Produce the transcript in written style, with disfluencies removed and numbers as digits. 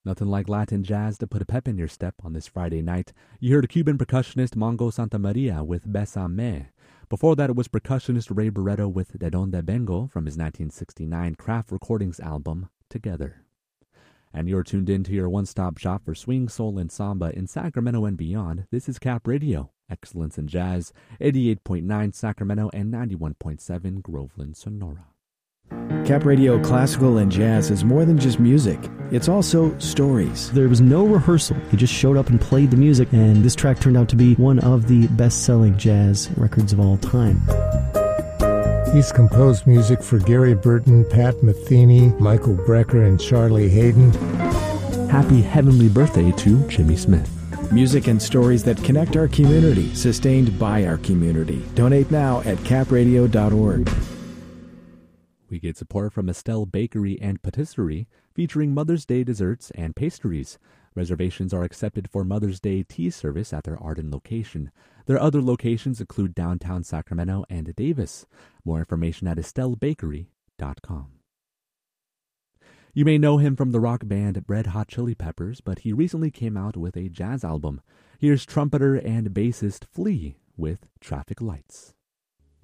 Nothing like Latin jazz to put a pep in your step on this Friday night. You heard Cuban percussionist Mongo Santamaria with Bésame. Before that, it was percussionist Ray Barretto with De Donde Vengo from his 1969 Kraft Recordings album, Together. And you're tuned in to your one-stop shop for swing, soul, and samba in Sacramento and beyond. This is Cap Radio, excellence in jazz, 88.9 Sacramento and 91.7 Groveland, Sonora. Cap Radio Classical and Jazz is more than just music. It's also stories. There was no rehearsal. He just showed up and played the music, and this track turned out to be one of the best-selling jazz records of all time. He's composed music for Gary Burton, Pat Metheny, Michael Brecker, and Charlie Hayden. Happy heavenly birthday to Jimmy Smith. Music and stories that connect our community, sustained by our community. Donate now at capradio.org. We get support from Estelle Bakery and Patisserie, featuring Mother's Day desserts and pastries. Reservations are accepted for Mother's Day tea service at their Arden location. Their other locations include downtown Sacramento and Davis. More information at estellebakery.com. You may know him from the rock band Red Hot Chili Peppers, but he recently came out with a jazz album. Here's trumpeter and bassist Flea with Traffic Lights.